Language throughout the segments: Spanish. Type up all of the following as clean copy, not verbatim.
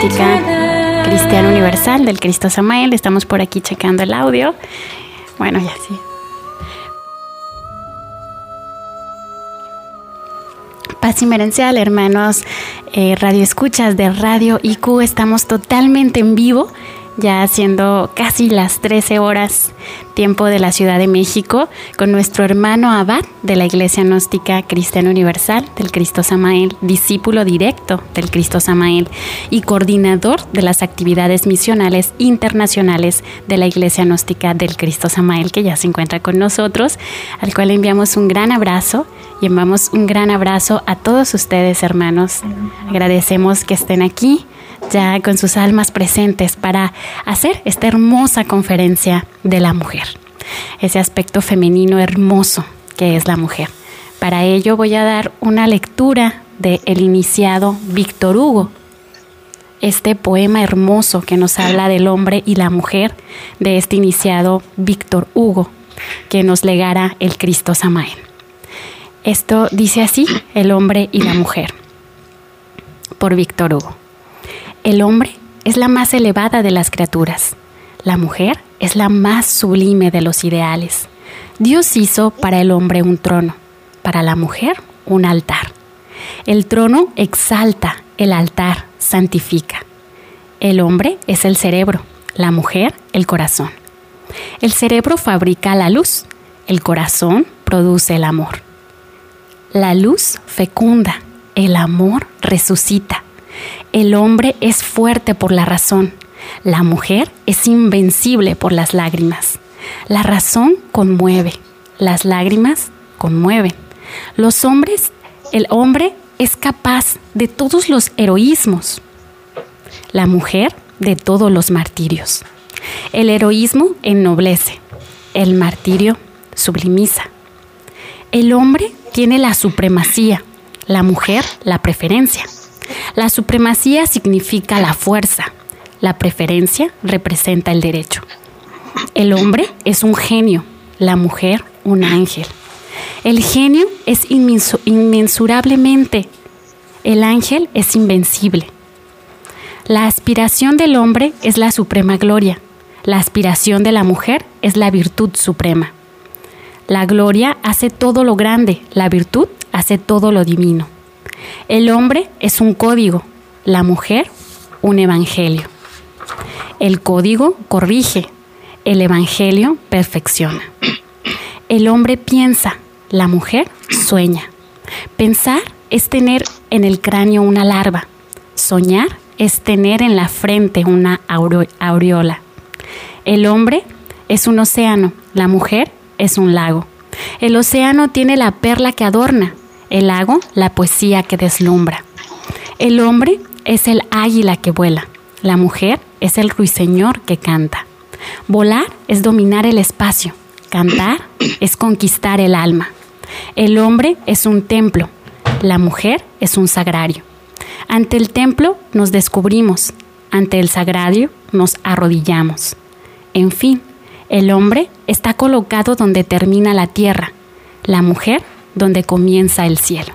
Gnóstica Cristiana Universal del Cristo Samael. Estamos por aquí checando el audio. Bueno, ya sí. Paz inmerencial, hermanos, radio escuchas de Radio IQ. Estamos totalmente en vivo, ya siendo casi las 13 horas, tiempo de la Ciudad de México, con nuestro hermano Abad de la Iglesia Gnóstica Cristiana Universal del Cristo Samael, discípulo directo del Cristo Samael y coordinador de las actividades misionales internacionales de la Iglesia Gnóstica del Cristo Samael, que ya se encuentra con nosotros, al cual le enviamos un gran abrazo y enviamos un gran abrazo a todos ustedes, hermanos. Agradecemos que estén aquí, ya con sus almas presentes para hacer esta hermosa conferencia de la mujer, ese aspecto femenino hermoso que es la mujer. Para ello voy a dar una lectura del iniciado Víctor Hugo, este poema hermoso que nos habla del hombre y la mujer de este iniciado Víctor Hugo, que nos legara el Cristo Samael. Esto dice así: el hombre y la mujer, por Víctor Hugo. El hombre es la más elevada de las criaturas. La mujer es la más sublime de los ideales. Dios hizo para el hombre un trono, para la mujer un altar. El trono exalta, el altar santifica. El hombre es el cerebro, la mujer el corazón. El cerebro fabrica la luz, el corazón produce el amor. La luz fecunda, el amor resucita. El hombre es fuerte por la razón, la mujer es invencible por las lágrimas. La razón conmueve, las lágrimas conmueven. El hombre es capaz de todos los heroísmos, la mujer de todos los martirios. El heroísmo ennoblece, el martirio sublimiza. El hombre tiene la supremacía, la mujer la preferencia. La supremacía significa la fuerza, la preferencia representa el derecho. El hombre es un genio, la mujer un ángel. El genio es inmensurablemente, el ángel es invencible. La aspiración del hombre es la suprema gloria, la aspiración de la mujer es la virtud suprema. La gloria hace todo lo grande, la virtud hace todo lo divino. El hombre es un código, la mujer un evangelio. El código corrige, el evangelio perfecciona. El hombre piensa, la mujer sueña. Pensar es tener en el cráneo una larva, soñar es tener en la frente una aureola. El hombre es un océano, la mujer es un lago. El océano tiene la perla que adorna, el lago la poesía que deslumbra. El hombre es el águila que vuela, la mujer es el ruiseñor que canta. Volar es dominar el espacio, cantar es conquistar el alma. El hombre es un templo, la mujer es un sagrario. Ante el templo nos descubrimos, ante el sagrario nos arrodillamos. En fin, el hombre está colocado donde termina la tierra, la mujer donde comienza el cielo.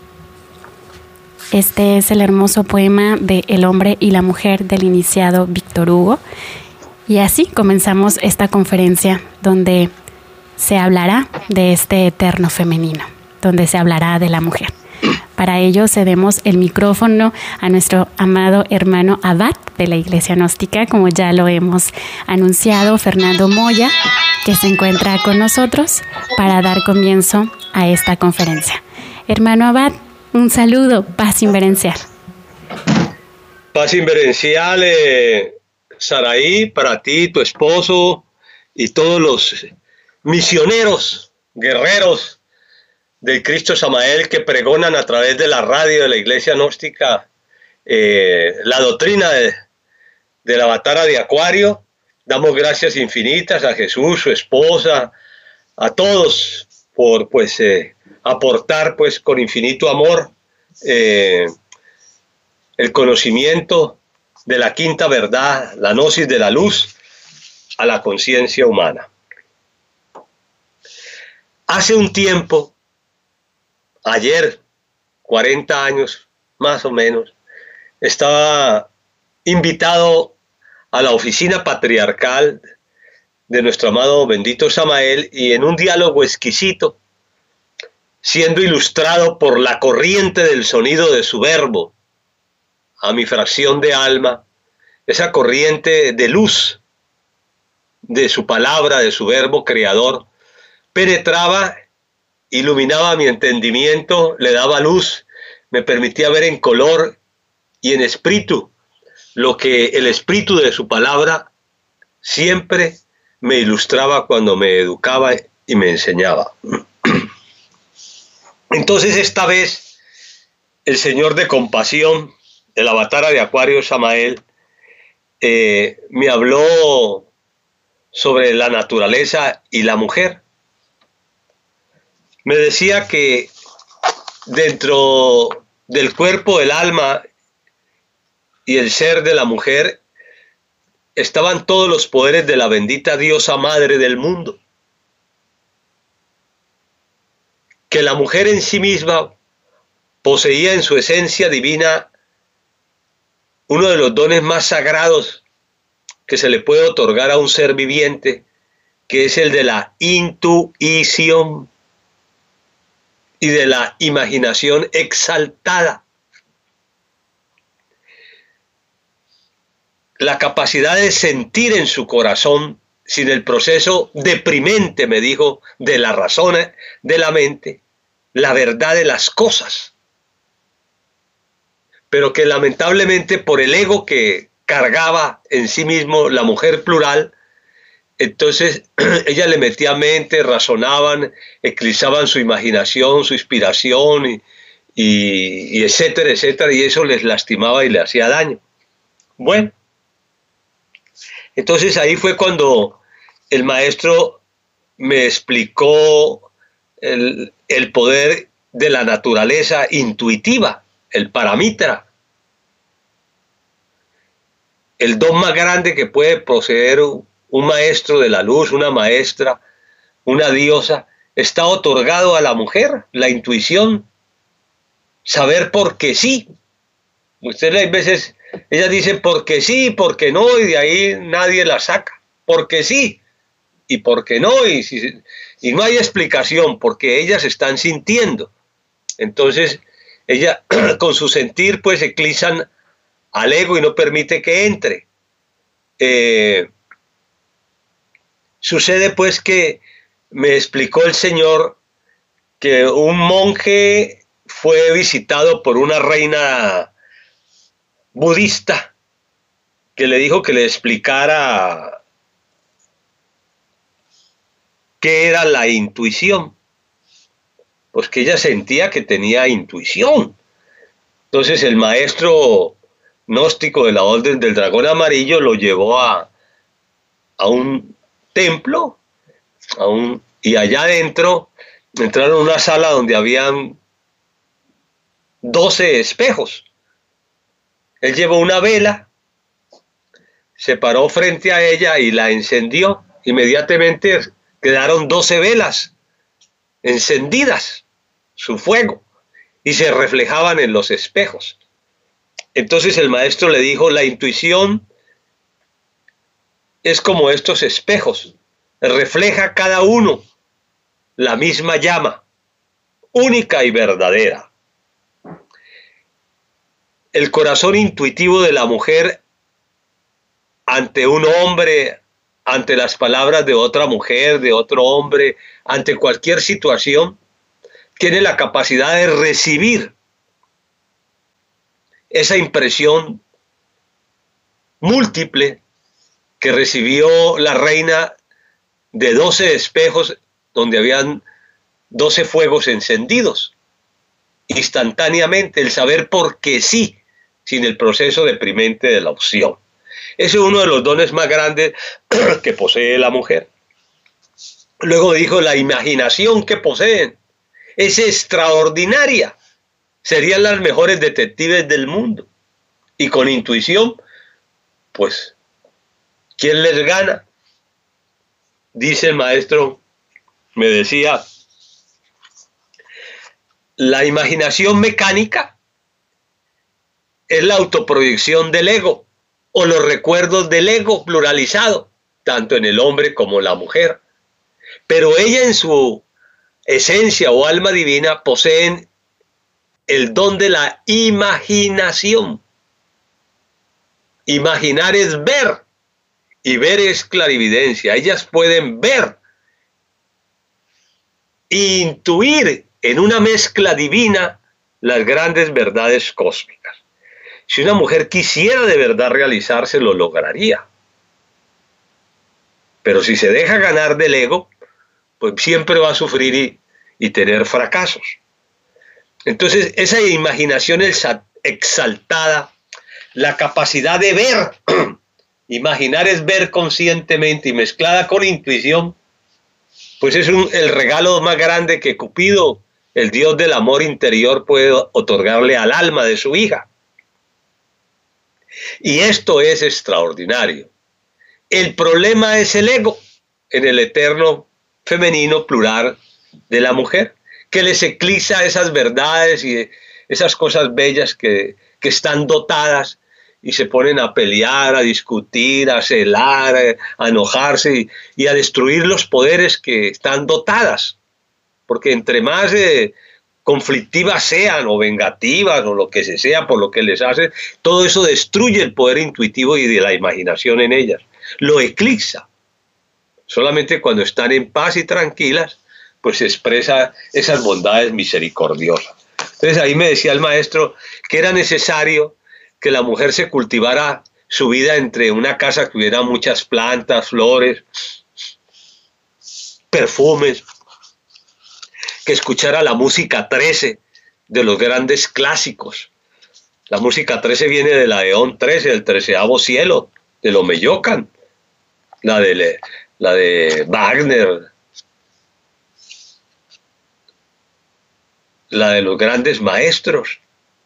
Este es el hermoso poema de El hombre y la mujer del iniciado Víctor Hugo. Y así comenzamos esta conferencia donde se hablará de este eterno femenino, donde se hablará de la mujer. Para ello cedemos el micrófono a nuestro amado hermano Abad de la Iglesia Gnóstica, como ya lo hemos anunciado, Fernando Moya, que se encuentra con nosotros para dar comienzo a esta conferencia. Hermano Abad, un saludo, paz inverencial. Paz inverencial, Saraí, para ti, tu esposo y todos los misioneros, guerreros del Cristo Samael que pregonan a través de la radio de la Iglesia Gnóstica la doctrina del Avatar de Acuario. Damos gracias infinitas a Jesús, su esposa, a todos por aportar con infinito amor el conocimiento de la quinta verdad, la gnosis de la luz, a la conciencia humana. Hace un tiempo, ayer, 40 años más o menos, estaba invitado a la oficina patriarcal de nuestro amado bendito Samael, y en un diálogo exquisito, siendo ilustrado por la corriente del sonido de su verbo, a mi fracción de alma, esa corriente de luz de su palabra, de su verbo creador, penetraba, iluminaba mi entendimiento, le daba luz, me permitía ver en color y en espíritu lo que el espíritu de su palabra siempre me ilustraba cuando me educaba y me enseñaba. Entonces esta vez el Señor de compasión, el avatara de Acuario Samael, me habló sobre la naturaleza y la mujer. Me decía que dentro del cuerpo, el alma y el ser de la mujer estaban todos los poderes de la bendita diosa madre del mundo. Que la mujer en sí misma poseía en su esencia divina uno de los dones más sagrados que se le puede otorgar a un ser viviente, que es el de la intuición y de la imaginación exaltada. La capacidad de sentir en su corazón, sin el proceso deprimente, me dijo, de la razón, de la mente, la verdad de las cosas. Pero que lamentablemente por el ego que cargaba en sí mismo la mujer plural, entonces ella le metía mente, razonaban, eclipsaban su imaginación, su inspiración y etcétera, etcétera, y eso les lastimaba y le hacía daño. Bueno, entonces ahí fue cuando el maestro me explicó el poder de la naturaleza intuitiva, el paramitra, el don más grande que puede poseer un maestro de la luz, una maestra, una diosa, está otorgado a la mujer, la intuición, saber por qué sí. Ustedes a veces, ellas dicen porque sí, porque no, y de ahí nadie la saca, porque sí, y porque no, y no hay explicación, porque ellas están sintiendo. Entonces, ella con su sentir pues eclipsan al ego y no permite que entre. Sucede pues que me explicó el Señor que un monje fue visitado por una reina budista que le dijo que le explicara qué era la intuición. Pues que ella sentía que tenía intuición. Entonces el maestro gnóstico de la Orden del Dragón Amarillo lo llevó a un templo, y allá adentro entraron a una sala donde habían 12 espejos. Él llevó una vela, se paró frente a ella y la encendió. Inmediatamente quedaron 12 velas encendidas, su fuego, y se reflejaban en los espejos. Entonces el maestro le dijo, la intuición es como estos espejos, refleja cada uno la misma llama, única y verdadera. El corazón intuitivo de la mujer ante un hombre, ante las palabras de otra mujer, de otro hombre, ante cualquier situación, tiene la capacidad de recibir esa impresión múltiple que recibió la reina de 12 espejos donde habían 12 fuegos encendidos. Instantáneamente, el saber por qué sí, sin el proceso deprimente de la opción. Ese es uno de los dones más grandes que posee la mujer. Luego dijo, la imaginación que poseen es extraordinaria. Serían las mejores detectives del mundo. Y con intuición, pues, ¿quién les gana? Dice el maestro, me decía, la imaginación mecánica es la autoproyección del ego, o los recuerdos del ego pluralizado, tanto en el hombre como en la mujer. Pero ella en su esencia o alma divina poseen el don de la imaginación. Imaginar es ver y ver es clarividencia. Ellas pueden ver, intuir en una mezcla divina las grandes verdades cósmicas. Si una mujer quisiera de verdad realizarse, lo lograría. Pero si se deja ganar del ego, pues siempre va a sufrir y tener fracasos. Entonces, esa imaginación exaltada, la capacidad de ver, imaginar es ver conscientemente y mezclada con intuición, pues es el regalo más grande que Cupido, el dios del amor interior, puede otorgarle al alma de su hija. Y esto es extraordinario. El problema es el ego en el eterno femenino plural de la mujer, que les eclipsa esas verdades y esas cosas bellas que están dotadas y se ponen a pelear, a discutir, a celar, a enojarse y a destruir los poderes que están dotadas. Porque entre más conflictivas sean o vengativas o lo que sea por lo que les hace, todo eso destruye el poder intuitivo y de la imaginación en ellas. Lo eclipsa. Solamente cuando están en paz y tranquilas, pues se expresa esas bondades misericordiosas. Entonces ahí me decía el maestro que era necesario que la mujer se cultivara su vida entre una casa que hubiera muchas plantas, flores, perfumes, que escuchara la música 13 de los grandes clásicos. La música 13 viene de la Eón 13, del 13º cielo, de Omeyocan, la de Wagner, la de los grandes maestros,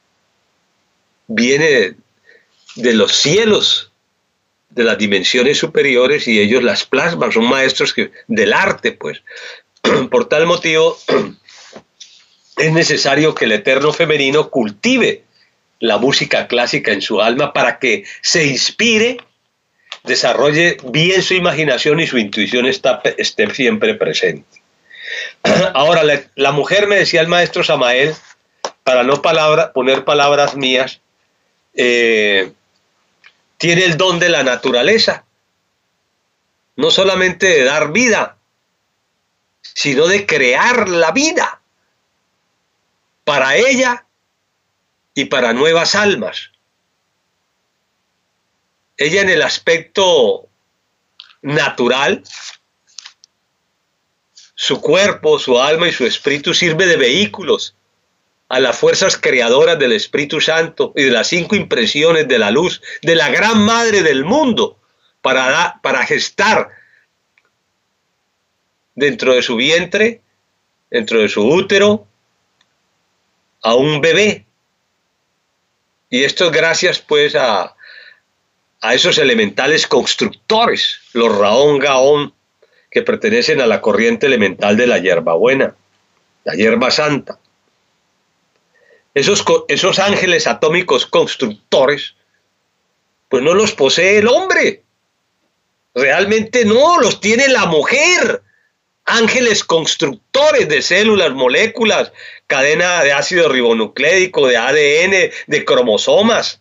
viene de los cielos, de las dimensiones superiores, y ellos las plasman, son maestros del arte, pues. Por tal motivo, es necesario que el eterno femenino cultive la música clásica en su alma para que se inspire, desarrolle bien su imaginación y su intuición esté siempre presente. Ahora, la mujer, me decía el maestro Samael, para no poner palabras mías, tiene el don de la naturaleza, no solamente de dar vida, sino de crear la vida para ella y para nuevas almas. Ella en el aspecto natural, su cuerpo, su alma y su espíritu sirve de vehículos a las fuerzas creadoras del Espíritu Santo y de las 5 impresiones de la luz, de la gran madre del mundo, para gestar dentro de su vientre, dentro de su útero, a un bebé. Y esto es gracias pues a esos elementales constructores, los Raón Gaón, que pertenecen a la corriente elemental de la hierbabuena, la hierba santa. Esos ángeles atómicos constructores, pues no los posee el hombre. Realmente no, los tiene la mujer. Ángeles constructores de células, moléculas, cadena de ácido ribonucleico, de ADN, de cromosomas,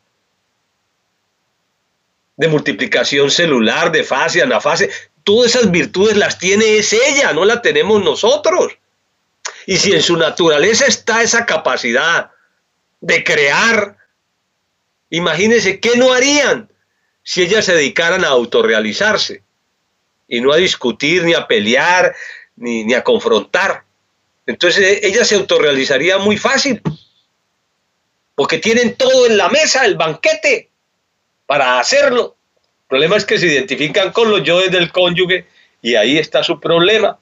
de multiplicación celular, de fase, anafase. Todas esas virtudes las tiene es ella, no las tenemos nosotros. Y si en su naturaleza está esa capacidad de crear, imagínense qué no harían si ellas se dedicaran a autorrealizarse y no a discutir, ni a pelear, ni a confrontar. Entonces ellas se autorrealizarían muy fácil, porque tienen todo en la mesa, el banquete, para hacerlo. El problema es que se identifican con los yoes del cónyuge y ahí está su problema.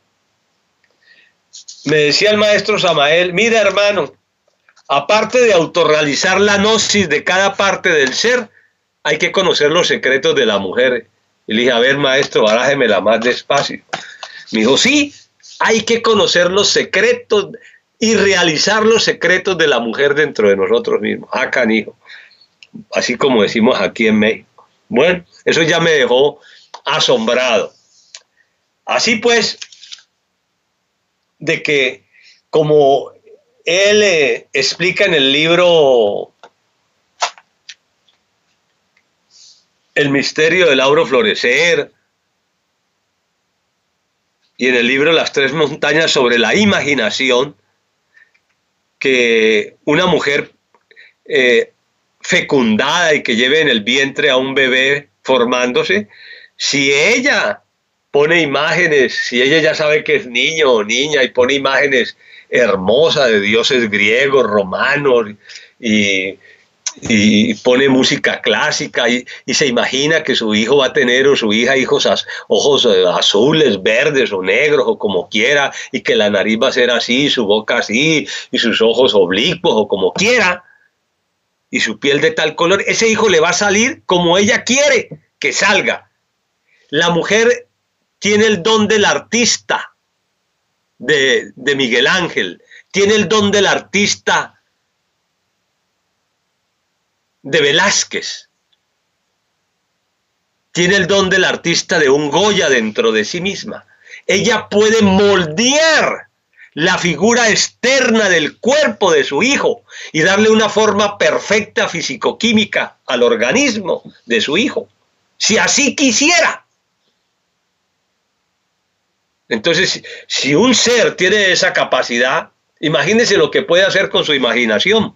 Me decía el maestro Samael, mira hermano, aparte de autorrealizar la gnosis de cada parte del ser, hay que conocer los secretos de la mujer. Y le dije, a ver maestro, barájemela más despacio. Me dijo, sí, hay que conocer los secretos y realizar los secretos de la mujer dentro de nosotros mismos. Ah, canijo. Así como decimos aquí en México. Bueno, eso ya me dejó asombrado. Así pues, de que como él explica en el libro El misterio del auro florecer y en el libro Las tres montañas sobre la imaginación, que una mujer fecundada y que lleve en el vientre a un bebé formándose, si ella pone imágenes, si ella ya sabe que es niño o niña y pone imágenes hermosas de dioses griegos, romanos y pone música clásica y se imagina que su hijo va a tener o su hija ojos azules, verdes o negros o como quiera, y que la nariz va a ser así, su boca así y sus ojos oblicuos o como quiera y su piel de tal color, ese hijo le va a salir como ella quiere que salga. La mujer tiene el don del artista de Miguel Ángel, tiene el don del artista de Velázquez, tiene el don del artista de un Goya dentro de sí misma. Ella puede moldear la figura externa del cuerpo de su hijo y darle una forma perfecta fisicoquímica al organismo de su hijo, si así quisiera. Entonces, si un ser tiene esa capacidad, imagínense lo que puede hacer con su imaginación.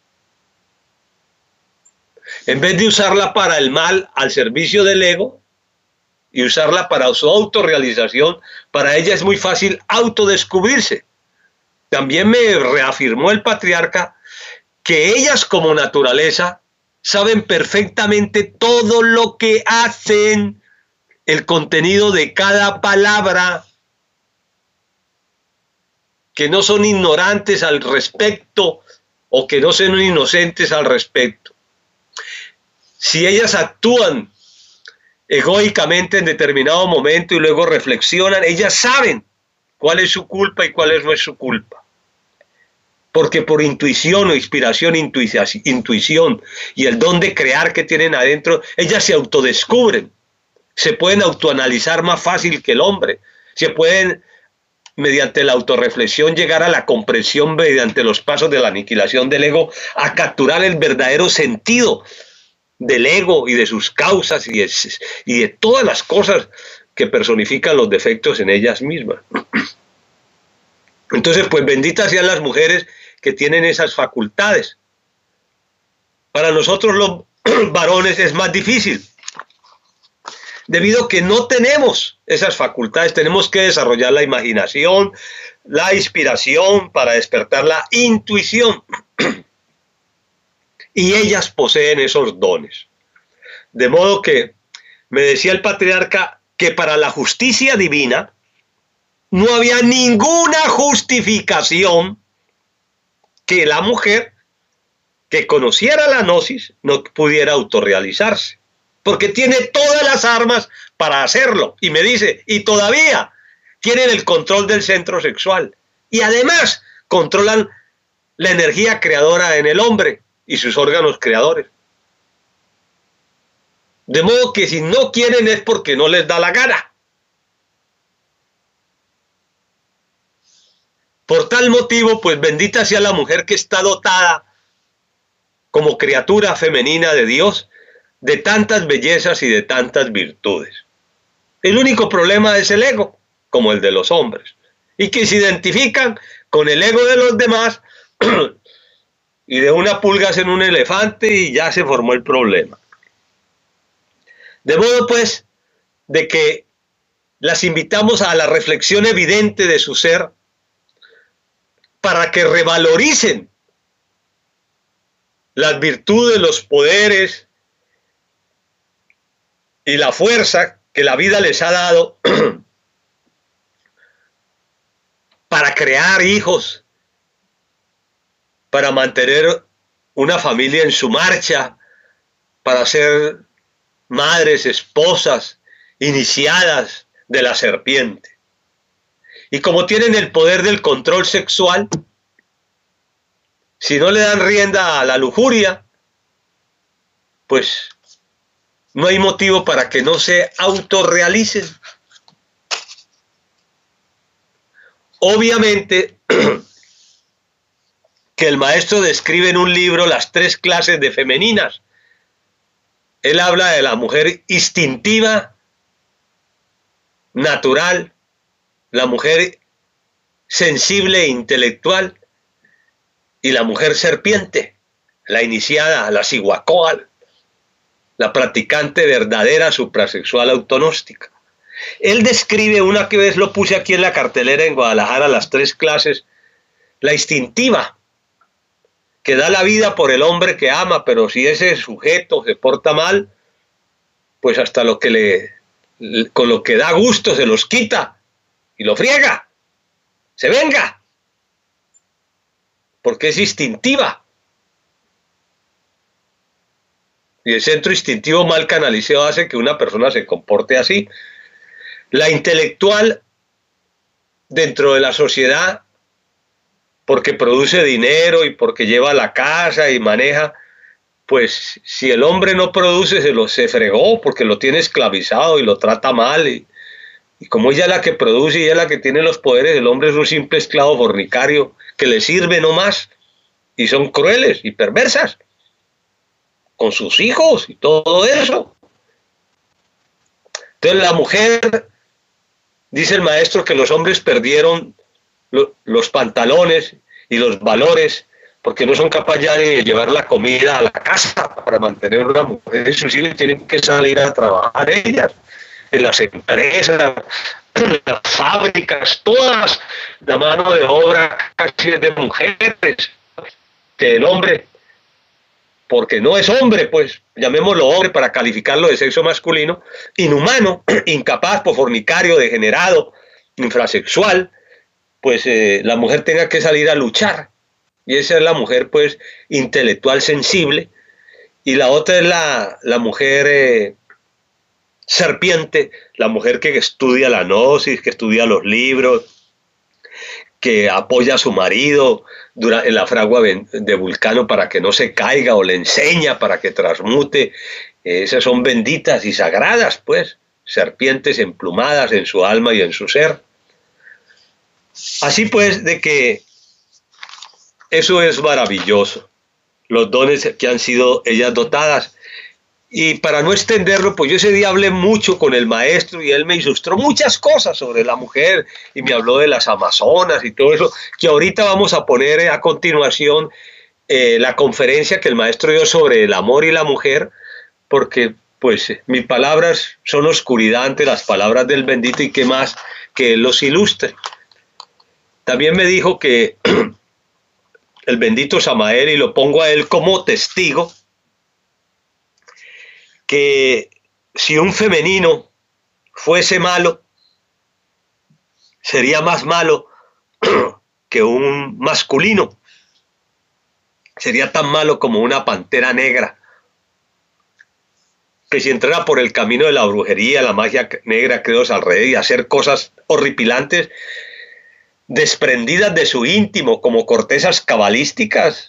En vez de usarla para el mal al servicio del ego y usarla para su autorrealización, para ella es muy fácil autodescubrirse. También me reafirmó el patriarca que ellas como naturaleza saben perfectamente todo lo que hacen, el contenido de cada palabra, que no son ignorantes al respecto o que no son inocentes al respecto. Si ellas actúan egoicamente en determinado momento y luego reflexionan, ellas saben cuál es su culpa y cuál no es su culpa. Porque por intuición o inspiración, intuición y el don de crear que tienen adentro, ellas se autodescubren, se pueden autoanalizar más fácil que el hombre, se pueden, mediante la autorreflexión, llegar a la comprensión mediante los pasos de la aniquilación del ego, a capturar el verdadero sentido del ego y de sus causas y de todas las cosas que personifican los defectos en ellas mismas. Entonces, pues benditas sean las mujeres que tienen esas facultades. Para nosotros los varones es más difícil, debido a que no tenemos esas facultades. Tenemos que desarrollar la imaginación, la inspiración para despertar la intuición. Y ellas poseen esos dones. De modo que me decía el patriarca que para la justicia divina no había ninguna justificación que la mujer que conociera la gnosis no pudiera autorrealizarse, porque tiene todas las armas para hacerlo. Y me dice, y todavía tienen el control del centro sexual y además controlan la energía creadora en el hombre y sus órganos creadores. De modo que si no quieren es porque no les da la gana. Por tal motivo, pues bendita sea la mujer que está dotada como criatura femenina de Dios de tantas bellezas y de tantas virtudes. El único problema es el ego, como el de los hombres, y que se identifican con el ego de los demás y de una pulga hacen un elefante y ya se formó el problema. De modo pues de que las invitamos a la reflexión evidente de su ser para que revaloricen las virtudes, los poderes y la fuerza que la vida les ha dado para crear hijos, para mantener una familia en su marcha, para ser madres, esposas, iniciadas de la serpiente. Y como tienen el poder del control sexual, si no le dan rienda a la lujuria, pues no hay motivo para que no se autorrealicen. Obviamente que el maestro describe en un libro las 3 clases de femeninas. Él habla de la mujer instintiva, natural, la mujer sensible e intelectual y la mujer serpiente, la iniciada, la Cihuacóatl, la practicante verdadera suprasexual autonóstica. Él describe, una que vez lo puse aquí en la cartelera en Guadalajara, las 3 clases: la instintiva, que da la vida por el hombre que ama, pero si ese sujeto se porta mal, pues hasta con lo que da gusto se los quita y lo friega, se venga, porque es instintiva. Y el centro instintivo mal canalizado hace que una persona se comporte así. La intelectual, dentro de la sociedad, porque produce dinero y porque lleva a la casa y maneja, pues si el hombre no produce, se fregó, porque lo tiene esclavizado y lo trata mal. Y como ella es la que produce y ella es la que tiene los poderes, el hombre es un simple esclavo fornicario que le sirve no más. Y son crueles y perversas con sus hijos y todo eso. Entonces la mujer, dice el maestro, que los hombres perdieron los pantalones y los valores porque no son capaces ya de llevar la comida a la casa para mantener una mujer. Inclusive tienen que salir a trabajar ellas en las empresas, en las fábricas, todas. La mano de obra casi es de mujeres, que el hombre, porque no es hombre, pues llamémoslo hombre para calificarlo de sexo masculino, inhumano, incapaz, fornicario, degenerado, infrasexual, pues la mujer tenga que salir a luchar. Y esa es la mujer, pues, intelectual sensible. Y la otra es la mujer serpiente, la mujer que estudia la gnosis, que estudia los libros, que apoya a su marido en la fragua de Vulcano para que no se caiga, o le enseña para que transmute. Esas son benditas y sagradas, pues, serpientes emplumadas en su alma y en su ser. Así pues, de que eso es maravilloso, los dones que han sido ellas dotadas. Y para no extenderlo, pues yo ese día hablé mucho con el maestro y él me ilustró muchas cosas sobre la mujer y me habló de las amazonas y todo eso, que ahorita vamos a poner a continuación la conferencia que el maestro dio sobre el amor y la mujer, porque pues mis palabras son oscuridad ante las palabras del bendito, y qué más que él los ilustre. También me dijo que el bendito Samael, y lo pongo a él como testigo, que si un femenino fuese malo, sería más malo que un masculino. Sería tan malo como una pantera negra, que si entrara por el camino de la brujería, la magia negra, creos alrededor, y hacer cosas horripilantes, desprendidas de su íntimo, como cortezas cabalísticas,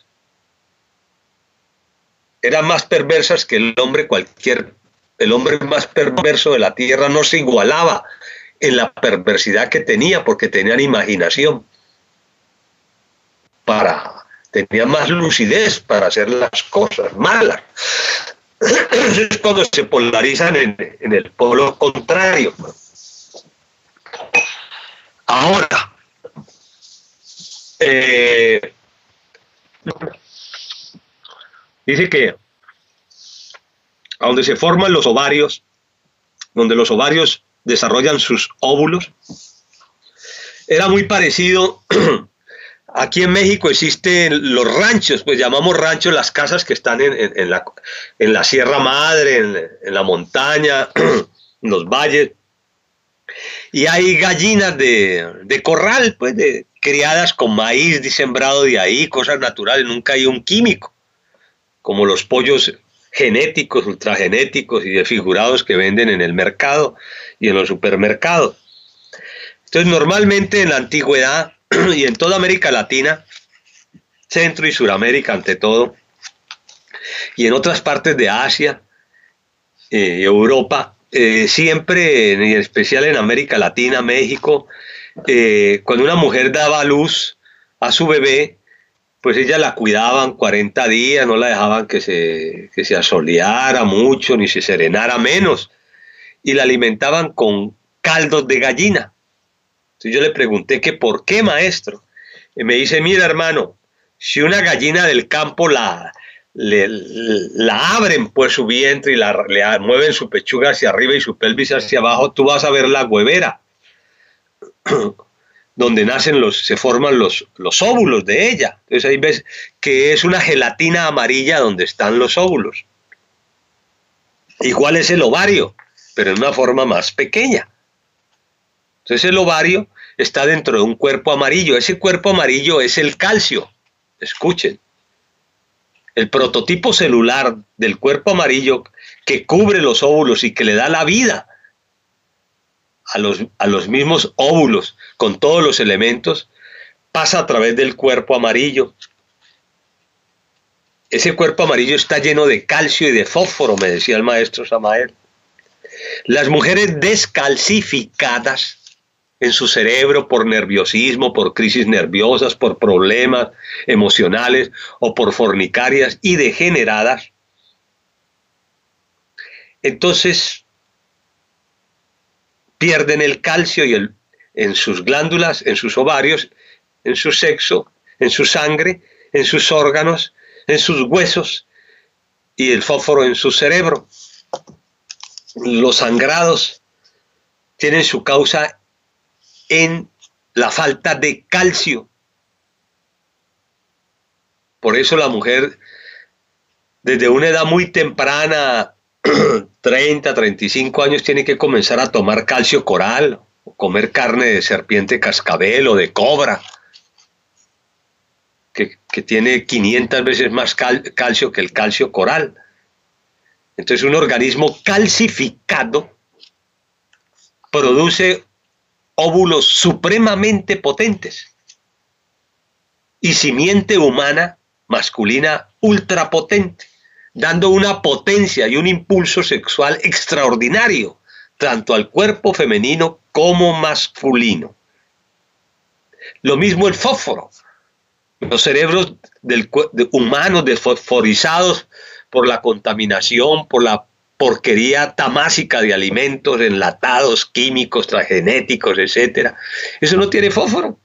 eran más perversas que el hombre cualquier. El hombre más perverso de la tierra no se igualaba en la perversidad que tenía, porque tenían imaginación, tenían más lucidez para hacer las cosas malas. Es cuando se polarizan en el polo contrario. Ahora, dice que a donde se forman los ovarios, donde los ovarios desarrollan sus óvulos, era muy parecido. Aquí en México existen los ranchos, pues llamamos ranchos las casas que están en la Sierra Madre, en la montaña, en los valles. Y hay gallinas de corral, pues criadas con maíz sembrado de ahí, cosas naturales, nunca hay un químico, como los pollos genéticos, ultragenéticos y desfigurados que venden en el mercado y en los supermercados. Entonces, normalmente en la antigüedad y en toda América Latina, Centro y Suramérica ante todo, y en otras partes de Asia, Europa, siempre, y en especial en América Latina, México, cuando una mujer daba a luz a su bebé, pues ella la cuidaban 40 días, no la dejaban que se asoleara mucho, ni se serenara menos, y la alimentaban con caldos de gallina. Entonces yo le pregunté que por qué, maestro. Y me dice, mira, hermano, si una gallina del campo la abren pues su vientre y le mueven su pechuga hacia arriba y su pelvis hacia abajo, tú vas a ver la huevera donde se forman los óvulos de ella. Entonces ahí ves que es una gelatina amarilla donde están los óvulos. Igual es el ovario, pero en una forma más pequeña. Entonces el ovario está dentro de un cuerpo amarillo. Ese cuerpo amarillo es el calcio. Escuchen. El prototipo celular del cuerpo amarillo que cubre los óvulos y que le da la vida a los mismos óvulos con todos los elementos, pasa a través del cuerpo amarillo. Ese cuerpo amarillo está lleno de calcio y de fósforo, me decía el maestro Samael. Las mujeres descalcificadas en su cerebro por nerviosismo, por crisis nerviosas, por problemas emocionales o por fornicarias y degeneradas, entonces pierden el calcio en sus glándulas, en sus ovarios, en su sexo, en su sangre, en sus órganos, en sus huesos y el fósforo en su cerebro. Los sangrados tienen su causa en la falta de calcio. Por eso la mujer, desde una edad muy temprana, 30, 35 años, tiene que comenzar a tomar calcio coral, o comer carne de serpiente cascabel o de cobra, que tiene 500 veces más calcio que el calcio coral. Entonces un organismo calcificado produce óvulos supremamente potentes y simiente humana masculina ultrapotente, dando una potencia y un impulso sexual extraordinario, tanto al cuerpo femenino como masculino. Lo mismo el fósforo. Los cerebros humanos desfosforizados por la contaminación, por la porquería tamásica de alimentos enlatados, químicos, transgenéticos, etc. Eso no tiene fósforo.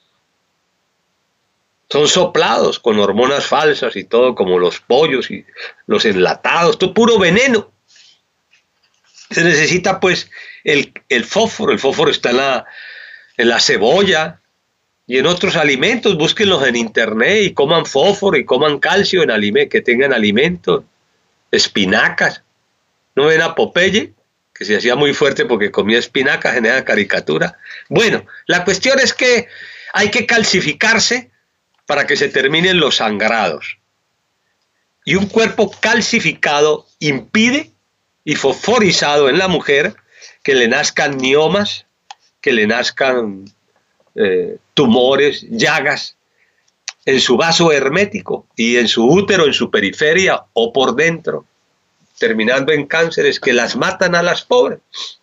Son soplados con hormonas falsas y todo, como los pollos y los enlatados, todo puro veneno. Se necesita pues el fósforo. El fósforo está en la cebolla y en otros alimentos. Búsquenlos en internet y coman fósforo y coman calcio en alimentos, que tengan alimentos. Espinacas. ¿No ven a Popeye? Que se hacía muy fuerte porque comía espinacas en esa caricatura. Bueno, la cuestión es que hay que calcificarse para que se terminen los sangrados. Y un cuerpo calcificado impide y fosforizado en la mujer que le nazcan miomas, que le nazcan tumores, llagas en su vaso hermético y en su útero, en su periferia o por dentro, terminando en cánceres que las matan a las pobres.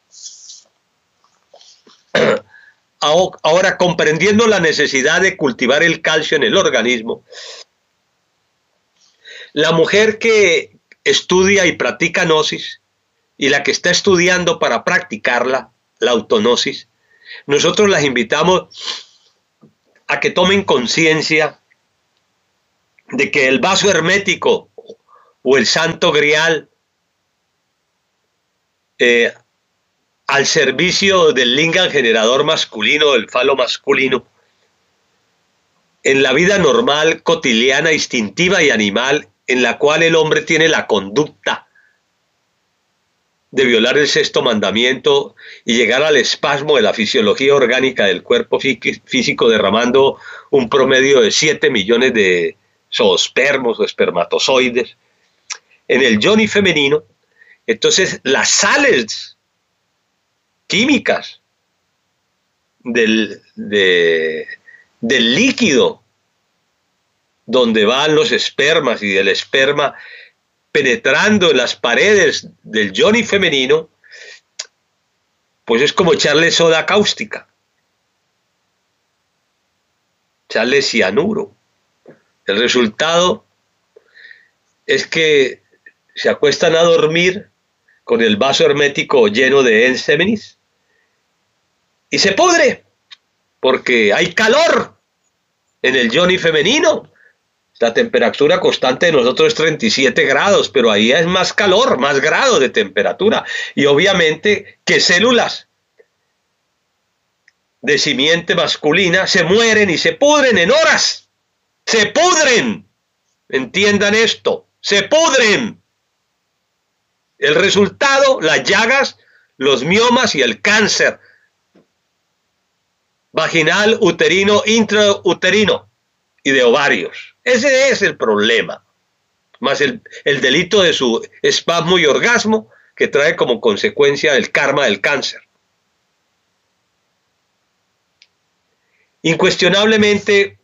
Ahora, comprendiendo la necesidad de cultivar el calcio en el organismo, la mujer que estudia y practica gnosis y la que está estudiando para practicarla, la autognosis, nosotros las invitamos a que tomen conciencia de que el vaso hermético o el santo grial al servicio del lingam generador masculino, del falo masculino, en la vida normal, cotidiana, instintiva y animal, en la cual el hombre tiene la conducta de violar el sexto mandamiento y llegar al espasmo de la fisiología orgánica del cuerpo físico, derramando un promedio de 7 millones de zoospermos o espermatozoides. En el yoni femenino, entonces las sales químicas del líquido donde van los espermas y del esperma penetrando en las paredes del yoni femenino, pues es como echarle soda cáustica, echarle cianuro. El resultado es que se acuestan a dormir con el vaso hermético lleno de enseminis y se pudre porque hay calor en el yoni femenino. La temperatura constante de nosotros es 37 grados, pero ahí es más calor, más grados de temperatura. Y obviamente que células de simiente masculina se mueren y se pudren en horas. ¡Se pudren! Entiendan esto, se pudren. El resultado, las llagas, los miomas y el cáncer vaginal, uterino, intrauterino y de ovarios. Ese es el problema, más el delito de su espasmo y orgasmo que trae como consecuencia el karma del cáncer. Incuestionablemente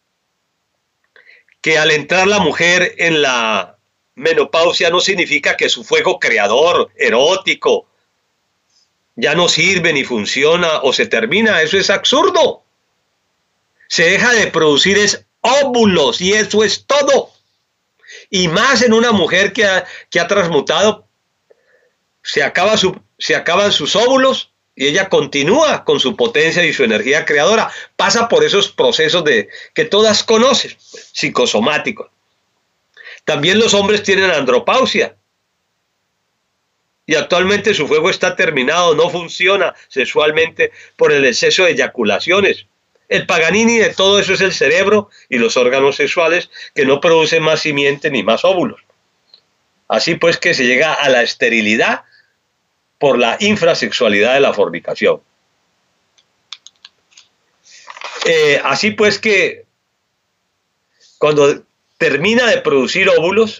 que al entrar la mujer en la menopausia no significa que su fuego creador, erótico, ya no sirve ni funciona o se termina. Eso es absurdo. Se deja de producir óvulos y eso es todo. Y más en una mujer que ha transmutado, se acaban sus óvulos y ella continúa con su potencia y su energía creadora. Pasa por esos procesos que todas conocen, psicosomáticos. También los hombres tienen andropausia. Y actualmente su fuego está terminado, no funciona sexualmente por el exceso de eyaculaciones. El Paganini de todo eso es el cerebro y los órganos sexuales que no producen más simiente ni más óvulos. Así pues que se llega a la esterilidad por la infrasexualidad de la fornicación. Así pues que cuando termina de producir óvulos,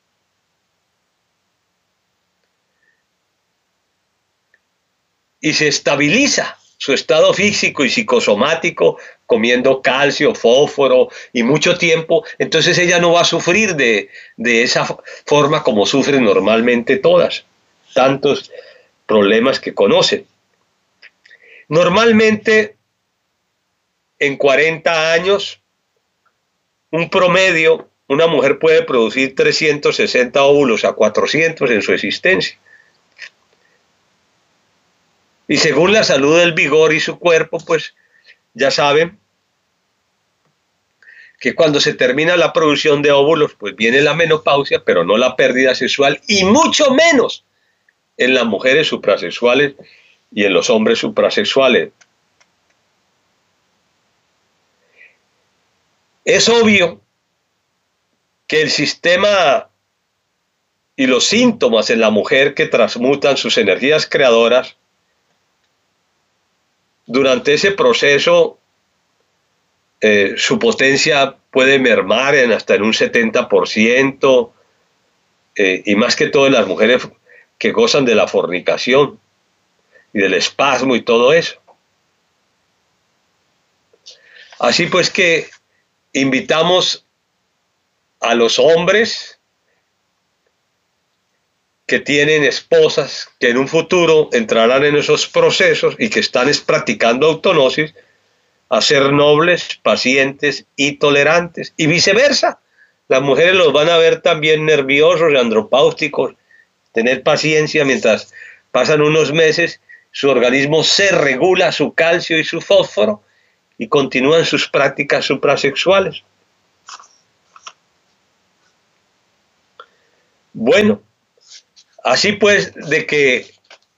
y se estabiliza su estado físico y psicosomático, comiendo calcio, fósforo y mucho tiempo, entonces ella no va a sufrir de esa forma como sufren normalmente todas, tantos problemas que conocen. Normalmente, en 40 años, un promedio, una mujer puede producir 360 óvulos a 400 en su existencia. Y según la salud del vigor y su cuerpo, pues ya saben que cuando se termina la producción de óvulos, pues viene la menopausia, pero no la pérdida sexual, y mucho menos en las mujeres suprasexuales y en los hombres suprasexuales. Es obvio que el sistema y los síntomas en la mujer que transmutan sus energías creadoras, durante ese proceso, su potencia puede mermar hasta en un 70%, y más que todo en las mujeres que gozan de la fornicación y del espasmo y todo eso. Así pues que invitamos a los hombres que tienen esposas que en un futuro entrarán en esos procesos y que están practicando autognosis, a ser nobles, pacientes y tolerantes, y viceversa. Las mujeres los van a ver también nerviosos y andropáusticos, tener paciencia mientras pasan unos meses, su organismo se regula su calcio y su fósforo y continúan sus prácticas suprasexuales. Bueno, así pues, de que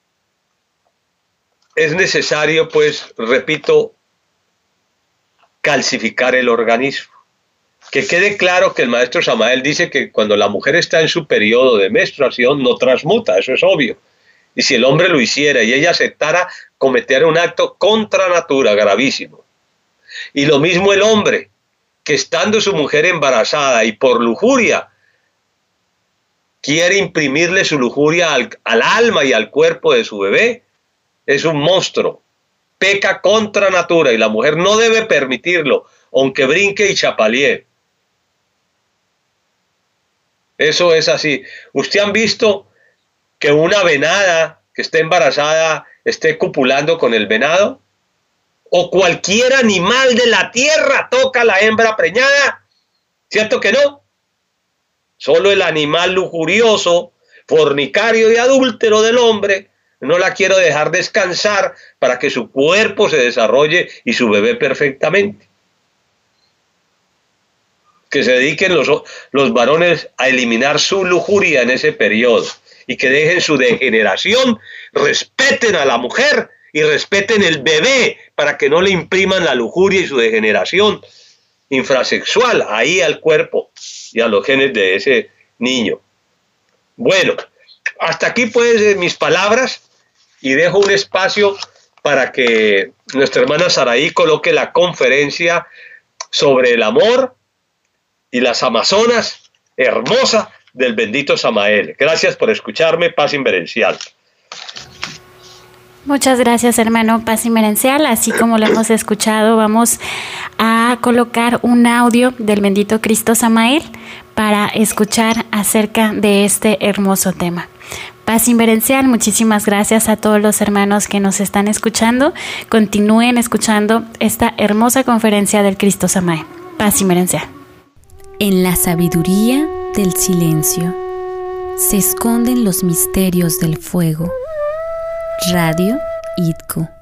es necesario, pues, repito, calcificar el organismo. Que quede claro que el maestro Samael dice que cuando la mujer está en su periodo de menstruación no transmuta, eso es obvio. Y si el hombre lo hiciera y ella aceptara, cometer un acto contra natura gravísimo. Y lo mismo el hombre, que estando su mujer embarazada y por lujuria, quiere imprimirle su lujuria al alma y al cuerpo de su bebé, es un monstruo, peca contra natura y la mujer no debe permitirlo, aunque brinque y chapalee. Eso es así. ¿Usted han visto que una venada que esté embarazada esté copulando con el venado? ¿O cualquier animal de la tierra toca a la hembra preñada? ¿Cierto que no? Solo el animal lujurioso, fornicario y adúltero del hombre no la quiero dejar descansar para que su cuerpo se desarrolle y su bebé perfectamente. Que se dediquen los varones a eliminar su lujuria en ese periodo y que dejen su degeneración, respeten a la mujer y respeten el bebé para que no le impriman la lujuria y su degeneración infrasexual ahí al cuerpo y a los genes de ese niño. Bueno, hasta aquí pues mis palabras y dejo un espacio para que nuestra hermana Saraí coloque la conferencia sobre el amor y las amazonas hermosa del bendito Samael. Gracias por escucharme, paz inverencial. Muchas gracias, hermano Paz Inmerencial. Así como lo hemos escuchado, vamos a colocar un audio del bendito Cristo Samael para escuchar acerca de este hermoso tema. Paz Inmerencial, muchísimas gracias a todos los hermanos que nos están escuchando. Continúen escuchando esta hermosa conferencia del Cristo Samael. Paz Inmerencial. En la sabiduría del silencio se esconden los misterios del fuego. Radio IDCU.